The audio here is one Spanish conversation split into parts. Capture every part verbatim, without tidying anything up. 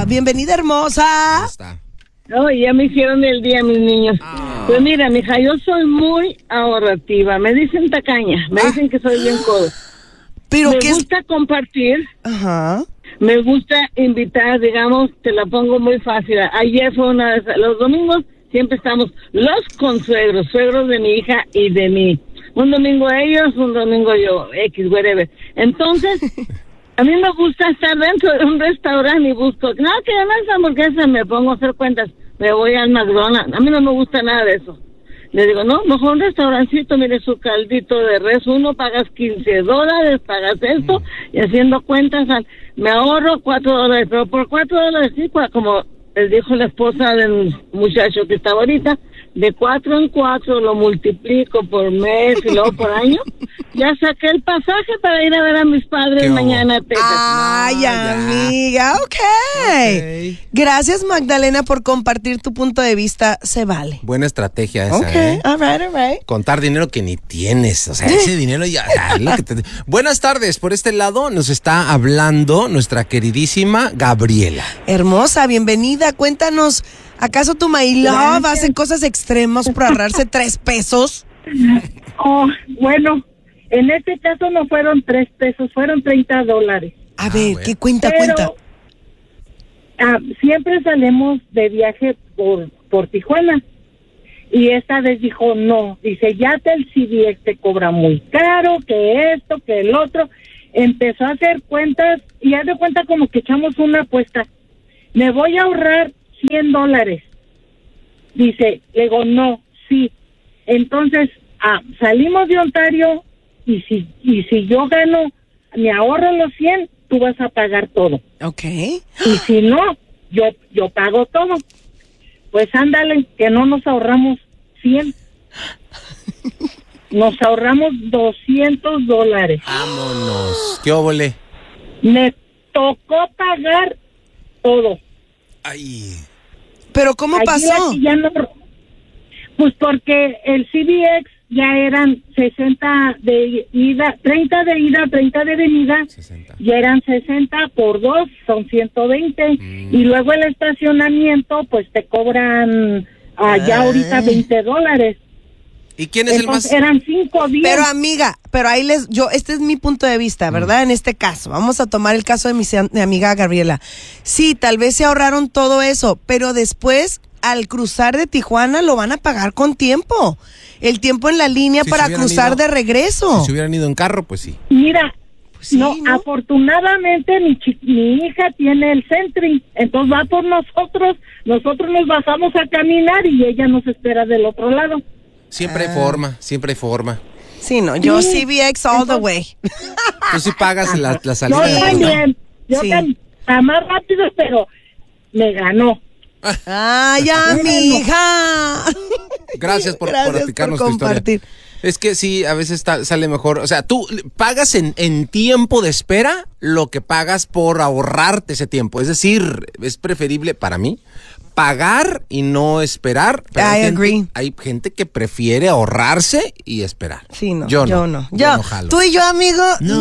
Magda. Bienvenida, hermosa. ¿Cómo está? Oh, ya me hicieron el día, mis niños. Ah. Pues mira, mija, yo soy muy ahorrativa. Me dicen tacaña, me ah. dicen que soy bien codo. Pero me ¿qué gusta es? compartir. Ajá. Me gusta invitar, digamos, te la pongo muy fácil. Ayer fue una vez, los domingos siempre estamos los consuegros, suegros de mi hija y de mí. Un domingo ellos, un domingo yo, X, whatever. Entonces, a mí me gusta estar dentro de un restaurante y busco, no, que además hamburguesa, me pongo a hacer cuentas, me voy al McDonald's. A mí no me gusta nada de eso. Le digo, no, mejor un restaurancito, mire su caldito de res, uno pagas quince dólares, pagas esto, y haciendo cuentas, me ahorro cuatro dólares, pero por cuatro dólares, sí, como les dijo la esposa del muchacho que está ahorita, de cuatro en cuatro lo multiplico por mes y luego por año, ya saqué el pasaje para ir a ver a mis padres mañana a Texas. Ay, no, amiga, okay. ok. Gracias, Magdalena, por compartir tu punto de vista. Se vale. Buena estrategia esa, Ok, ¿eh? all right, all right. Contar dinero que ni tienes, o sea, ese dinero ya... ya lo que te... Buenas tardes, por este lado nos está hablando nuestra queridísima Gabriela. Hermosa, bienvenida, cuéntanos... ¿Acaso tu my love hace cosas extremas por ahorrarse tres pesos? Oh, bueno, en este caso no fueron tres pesos, fueron treinta dólares. A ver, ah, bueno. ¿Qué cuenta, Pero, cuenta? Ah, siempre salimos de viaje por, por Tijuana. Y esta vez dijo, no, dice, ya te el C B X te cobra muy caro, que esto, que el otro. Empezó a hacer cuentas y haz de cuenta como que echamos una apuesta. Me voy a ahorrar cien dólares. Dice, le digo, no, sí. Entonces, ah, salimos de Ontario y si y si yo gano, me ahorro los cien, tú vas a pagar todo. Ok. Y si no, yo yo pago todo. Pues ándale, que no nos ahorramos cien. Nos ahorramos doscientos dólares. Vámonos. ¿Qué óvole? Me tocó pagar todo. Ay. ¿Pero cómo Allí pasó? Ya no, pues porque el C B X ya eran sesenta de ida, treinta de ida, treinta de venida, sesenta. Ya eran sesenta por dos, son ciento veinte. Mm. Y luego el estacionamiento, pues te cobran uh, ya ahorita veinte dólares. ¿Y quién es Entonces, el más? eran cinco días. Pero amiga, pero ahí les, yo, este es mi punto de vista, ¿verdad? Mm. En este caso, vamos a tomar el caso de mi, mi amiga Gabriela. Sí, tal vez se ahorraron todo eso, pero después, al cruzar de Tijuana, lo van a pagar con tiempo. El tiempo en la línea si para cruzar ido, de regreso. Si se hubieran ido en carro, pues sí. Mira, pues sí, no, ¿no? Afortunadamente mi, chi- mi hija tiene el Sentry, entonces va por nosotros, nosotros nos bajamos a caminar y ella nos espera del otro lado. Siempre ah. hay forma, siempre hay forma. Sí, no, yo sí. C B X all Entonces, the way. Tú sí pagas la, la salida. Yo también, yo sí. también, está más rápido, pero me ganó. Ay, amiga. Gracias por, Gracias por platicarnos por tu historia. Es que sí, a veces está, sale mejor. O sea, tú pagas en, en tiempo de espera lo que pagas por ahorrarte ese tiempo. Es decir, es preferible para mí pagar y no esperar. Pero I hay gente, agree. hay gente que prefiere ahorrarse y esperar. Sí, no. Yo no. Yo no. Yo Yo, no jalo. Tú y yo, amigo, no.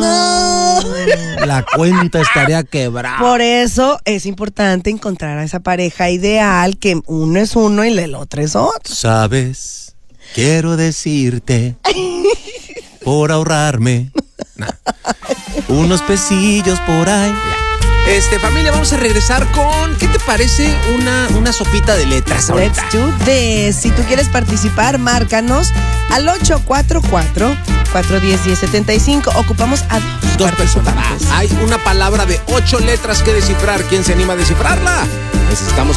no. La cuenta estaría quebrada. Por eso es importante encontrar a esa pareja ideal que uno es uno y el otro es otro. ¿Sabes? Quiero decirte, por ahorrarme nah, unos pesillos por ahí. Este, familia, vamos a regresar con, ¿qué te parece una, una sopita de letras ahorita? Let's do this. Si tú quieres participar, márcanos al ocho cuatro cuatro, cuatro uno cero, uno cero siete cinco. Ocupamos a dos, dos personas. Hay una palabra de ocho letras que descifrar. ¿Quién se anima a descifrarla? Necesitamos